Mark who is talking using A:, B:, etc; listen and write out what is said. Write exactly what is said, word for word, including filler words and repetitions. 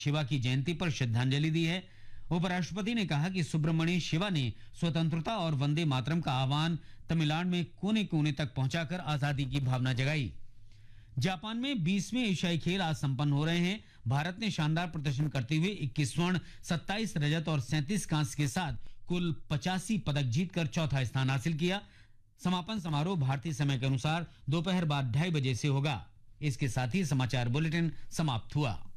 A: शिवा की जयंती पर श्रद्धांजलि दी है। उपराष्ट्रपति ने कहा कि सुब्रमण्य शिवा ने स्वतंत्रता और वंदे मातरम का आह्वान तमिलनाडु में कोने कोने तक पहुंचाकर आजादी की भावना जगाई। जापान में बीसवें एशियाई खेल आज संपन्न हो रहे हैं। भारत ने शानदार प्रदर्शन करते हुए इक्कीस स्वर्ण, सत्ताईस रजत और सैंतीस कांस्य के साथ कुल पचासी पदक जीतकर चौथा स्थान हासिल किया। समापन समारोह भारतीय समय के अनुसार दोपहर बाद ढाई बजे से होगा। इसके साथ ही समाचार बुलेटिन समाप्त हुआ।